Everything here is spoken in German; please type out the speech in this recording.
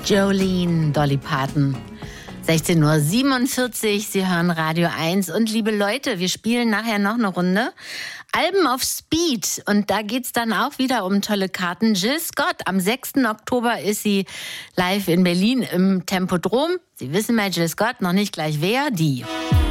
Jolene, Dolly Parton. 16:47 Uhr, Sie hören Radio 1. Und liebe Leute, wir spielen nachher noch eine Runde. Alben auf Speed. Und da geht's dann auch wieder um tolle Karten. Jill Scott, am 6. Oktober ist sie live in Berlin im Tempodrom. Sie wissen ja, Jill Scott, noch nicht gleich wer, die.